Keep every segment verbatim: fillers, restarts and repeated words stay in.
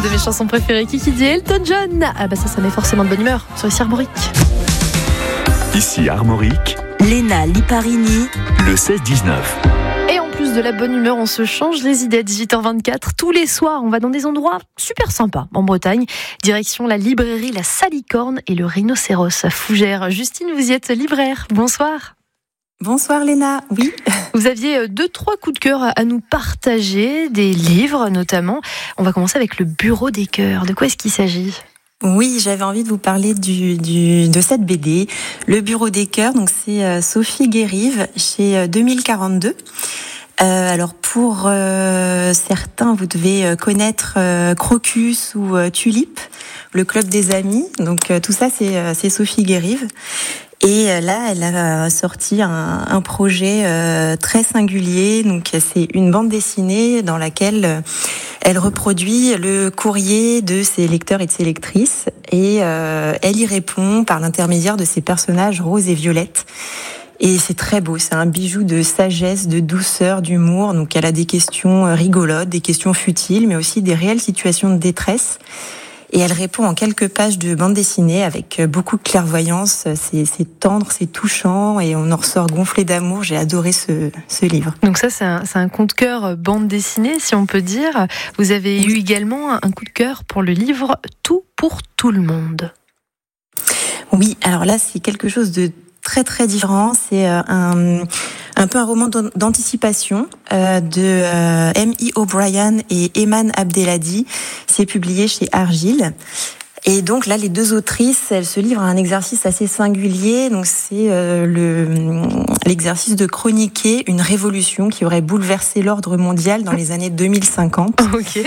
de mes chansons préférées. Kiki dit Elton John. Ah bah ça, ça met forcément de bonne humeur sur ici Armorique. Ici Armorique, Léna Liparini, le seize dix-neuf. Et en plus de la bonne humeur, on se change les idées à dix-huit heures vingt-quatre. Tous les soirs, on va dans des endroits super sympas en Bretagne. Direction la librairie La Salicorne et le Rhinocéros à Fougères. Justine, vous y êtes libraire. Bonsoir. Bonsoir Léna, oui. Vous aviez deux, trois coups de cœur à nous partager, des livres notamment. On va commencer avec le Bureau des cœurs. De quoi est-ce qu'il s'agit ? Oui, j'avais envie de vous parler du, du, de cette B D, Le Bureau des cœurs. Donc c'est euh, Sophie Guérive chez deux mille quarante-deux. Euh, alors pour euh, certains, vous devez connaître euh, Crocus ou euh, Tulipe, le club des amis. Donc euh, tout ça, c'est, euh, c'est Sophie Guérive. Et euh, là, elle a sorti un, un projet euh, très singulier. Donc c'est une bande dessinée dans laquelle euh, elle reproduit le courrier de ses lecteurs et de ses lectrices. Et euh, elle y répond par l'intermédiaire de ses personnages Rose et Violette. Et c'est très beau, c'est un bijou de sagesse, de douceur, d'humour. Donc elle a des questions rigolotes, des questions futiles, mais aussi des réelles situations de détresse. Et elle répond en quelques pages de bande dessinée avec beaucoup de clairvoyance. C'est, c'est tendre, c'est touchant et on en ressort gonflé d'amour. J'ai adoré ce, ce livre. Donc ça, c'est un, c'est un coup de cœur bande dessinée, si on peut dire. Vous avez oui. eu également un coup de cœur pour le livre Tout pour tout le monde. Oui, alors là, c'est quelque chose de très très différent. C'est un, un peu un roman d'anticipation euh, de euh, M I O'Brien et Eman Abdelhadi. C'est publié chez Argile. Et donc là, les deux autrices, elles se livrent à un exercice assez singulier. Donc c'est euh, le l'exercice de chroniquer une révolution qui aurait bouleversé l'ordre mondial dans les années deux mille cinquante. Ok.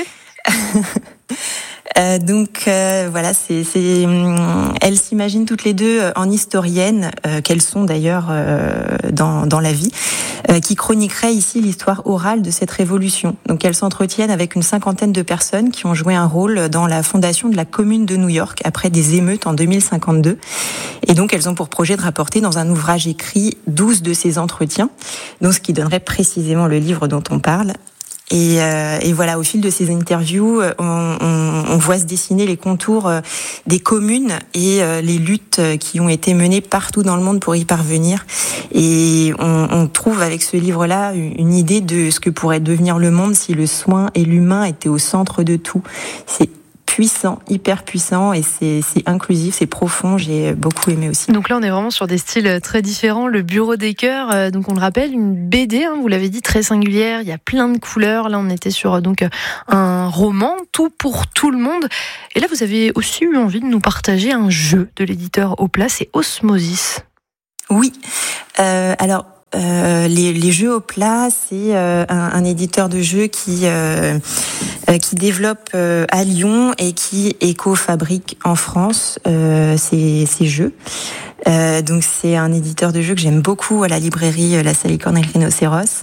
Euh, donc euh, voilà, c'est, c'est, elles s'imaginent toutes les deux en historiennes, euh, qu'elles sont d'ailleurs euh, dans, dans la vie, euh, qui chroniqueraient ici l'histoire orale de cette révolution. Donc elles s'entretiennent avec une cinquantaine de personnes qui ont joué un rôle dans la fondation de la Commune de New York après des émeutes en deux mille cinquante-deux. Et donc elles ont pour projet de rapporter dans un ouvrage écrit douze de ces entretiens, donc ce qui donnerait précisément le livre dont on parle. Et, euh, et voilà, au fil de ces interviews, on, on, on voit se dessiner les contours des communes et euh, les luttes qui ont été menées partout dans le monde pour y parvenir. Et on, on trouve avec ce livre-là une idée de ce que pourrait devenir le monde si le soin et l'humain étaient au centre de tout. C'est puissant, hyper puissant, et c'est, c'est inclusif, c'est profond, j'ai beaucoup aimé aussi. Donc là on est vraiment sur des styles très différents. Le Bureau des cœurs, euh, donc on le rappelle, une B D, hein, vous l'avez dit, très singulière, il y a plein de couleurs. Là on était sur donc un roman, tout pour tout le monde. Et là vous avez aussi eu envie de nous partager un jeu de l'éditeur Opla, c'est Osmosis. Oui, euh, alors Euh, les, les jeux Opla, c'est euh, un, un éditeur de jeux qui euh, euh, qui développe euh, à Lyon et qui éco-fabrique en France euh, ces, ces jeux. Euh, donc c'est un éditeur de jeux que j'aime beaucoup à la librairie La Salicorne et le Rhinocéros.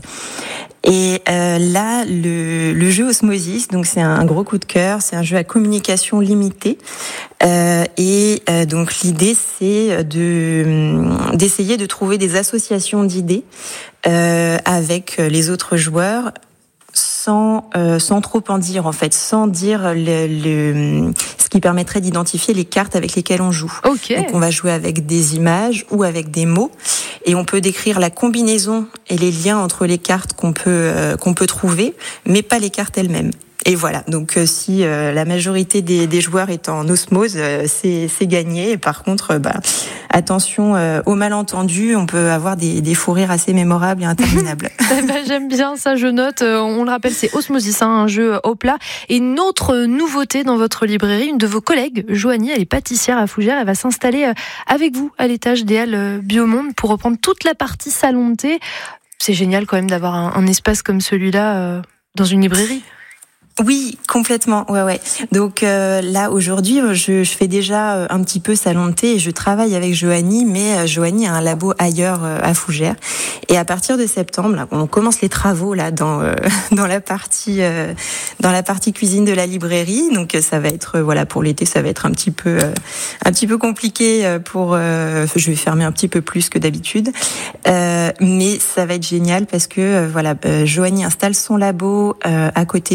Et euh, là, le, le jeu Osmosis, donc c'est un gros coup de cœur. C'est un jeu à communication limitée. Euh, et euh, donc l'idée, c'est de d'essayer de trouver des associations d'idées euh, avec les autres joueurs, sans euh, sans trop en dire en fait, sans dire le, le ce qui permettrait d'identifier les cartes avec lesquelles on joue. Okay. Donc on va jouer avec des images ou avec des mots, et on peut décrire la combinaison et les liens entre les cartes qu'on peut euh, qu'on peut trouver, mais pas les cartes elles-mêmes. Et voilà, donc euh, si euh, la majorité des, des joueurs est en osmose, euh, c'est, c'est gagné. Et par contre, euh, bah, attention euh, aux malentendus, on peut avoir des, des fous rires assez mémorables et interminables. bah, j'aime bien ça, je note. Euh, on le rappelle, c'est Osmosis, hein, un jeu Opla. Et une autre nouveauté dans votre librairie, une de vos collègues, Joanie, elle est pâtissière à Fougères, elle va s'installer euh, avec vous à l'étage des Halles euh, Biomonde pour reprendre toute la partie salon de thé. C'est génial quand même d'avoir un, un espace comme celui-là euh, dans une librairie. Oui, complètement. Ouais, ouais. Donc euh, là aujourd'hui, je, je fais déjà un petit peu salon de thé et je travaille avec Joanie, mais euh, Joanie a un labo ailleurs euh, à Fougères. Et à partir de septembre, là, on commence les travaux là dans euh, dans la partie euh, dans la partie cuisine de la librairie. Donc ça va être euh, voilà pour l'été, ça va être un petit peu euh, un petit peu compliqué pour. Euh, je vais fermer un petit peu plus que d'habitude, euh, mais ça va être génial parce que euh, voilà, euh, Joanie installe son labo euh, à côté de, de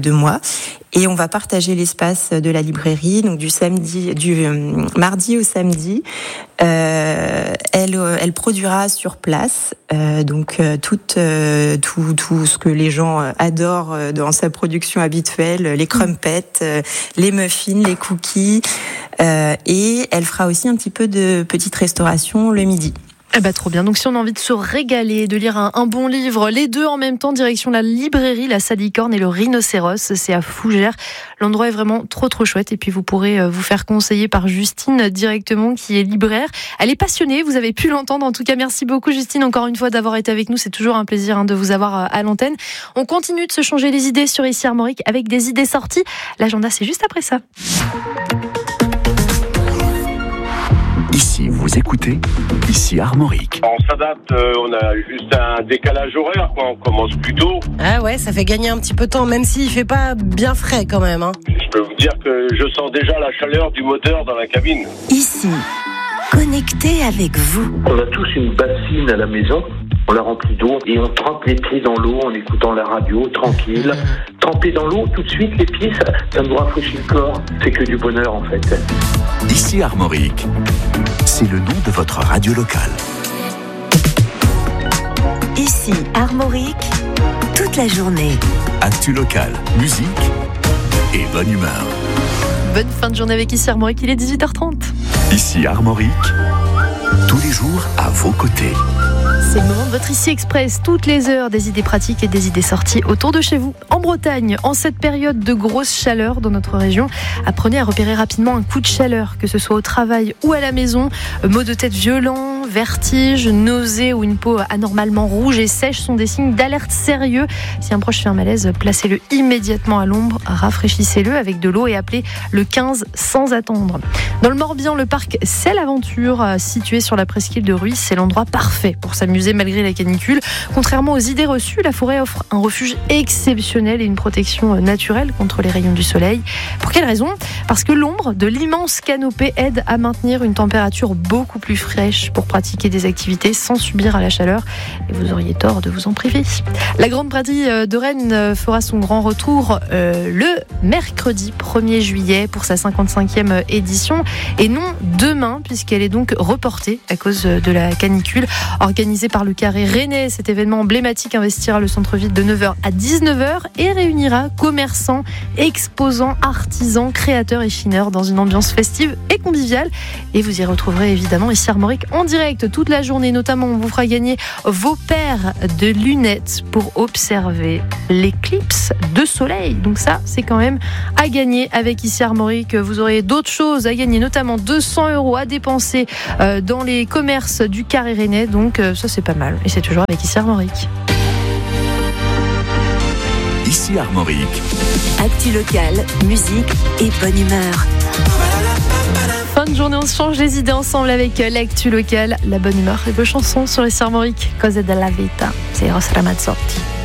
de moi. Et on va partager l'espace de la librairie, donc du samedi, du euh, mardi au samedi. Euh, elle, elle produira sur place, euh, donc euh, tout, euh, tout, tout ce que les gens adorent dans sa production habituelle, les crumpets, euh, les muffins, les cookies, euh, et elle fera aussi un petit peu de petite restauration le midi. Eh ben, trop bien. Donc, si on a envie de se régaler, de lire un, un bon livre, les deux en même temps, direction la librairie, la Salicorne et le Rhinocéros, c'est à Fougères. L'endroit est vraiment trop, trop chouette. Et puis, vous pourrez vous faire conseiller par Justine directement, qui est libraire. Elle est passionnée. Vous avez pu l'entendre. En tout cas, merci beaucoup, Justine, encore une fois, d'avoir été avec nous. C'est toujours un plaisir hein, de vous avoir à l'antenne. On continue de se changer les idées sur Ici Armorique avec des idées sorties. L'agenda, c'est juste après ça. Ici, vous écoutez, ici Armorique. On s'adapte, euh, on a juste un décalage horaire, quoi. On commence plus tôt. Ah ouais, ça fait gagner un petit peu de temps, même s'il fait pas bien frais quand même. Hein. Je peux vous dire que je sens déjà la chaleur du moteur dans la cabine. Ici, connecté avec vous. On a tous une bassine à la maison. On la remplit d'eau et on trempe les pieds dans l'eau en écoutant la radio, tranquille. Tremper dans l'eau, tout de suite, les pieds, ça, ça nous rafraîchit le corps. C'est que du bonheur, en fait. Ici Armorique, c'est le nom de votre radio locale. Ici Armorique, toute la journée. Actu locale, musique et bonne humeur. Bonne fin de journée avec Ici Armorique, il est dix-huit heures trente. Ici Armorique, tous les jours à vos côtés. C'est le moment de votre Ici Express, toutes les heures, des idées pratiques et des idées sorties autour de chez vous. En Bretagne, en cette période de grosse chaleur dans notre région, apprenez à repérer rapidement un coup de chaleur, que ce soit au travail ou à la maison. Maux de tête violents, vertige, nausées ou une peau anormalement rouge et sèche sont des signes d'alerte sérieux. Si un proche fait un malaise, placez-le immédiatement à l'ombre, rafraîchissez-le avec de l'eau et appelez le quinze sans attendre. Dans le Morbihan, le parc C'est l'Aventure, situé sur la presqu'île de Ruisse, c'est l'endroit parfait pour s'amuser malgré la canicule. Contrairement aux idées reçues, la forêt offre un refuge exceptionnel et une protection naturelle contre les rayons du soleil. Pour quelle raison ? Parce que l'ombre de l'immense canopée aide à maintenir une température beaucoup plus fraîche pour pratiquer des activités sans subir à la chaleur. Et vous auriez tort de vous en priver. La Grande Braderie de Rennes fera son grand retour euh, le mercredi premier juillet pour sa cinquante-cinquième édition et non demain puisqu'elle est donc reportée à cause de la canicule. Organisée par le Carré Rennais, cet événement emblématique investira le centre-ville de neuf heures à dix-neuf heures et réunira commerçants, exposants, artisans, créateurs et chineurs dans une ambiance festive et conviviale. Et vous y retrouverez évidemment Ici Armorique en direct toute la journée. Notamment, on vous fera gagner vos paires de lunettes pour observer l'éclipse de soleil. Donc ça, c'est quand même à gagner avec Ici Armorique. Vous aurez d'autres choses à gagner, notamment deux cents euros à dépenser dans les commerces du Carré Rennais. Donc ça, c'est pas mal. Et c'est toujours avec Ici Armorique. Ici Armorique. Actu locale, musique et bonne humeur. Fin de journée, on se change les idées ensemble avec l'actu locale, la bonne humeur et vos chansons sur Ici Armorique. Cose della vita, c'est Eros Ramazzotti.